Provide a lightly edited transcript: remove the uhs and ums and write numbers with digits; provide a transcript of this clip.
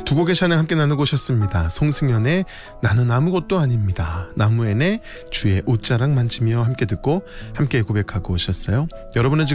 두 곡의 샤넬 함께 나누고 오셨습니다. 송승연의 나는 아무것도 아닙니다. 나무엔의 주의 옷자락 만지며 함께 듣고 함께 고백하고 오셨어요. 여러분은 지금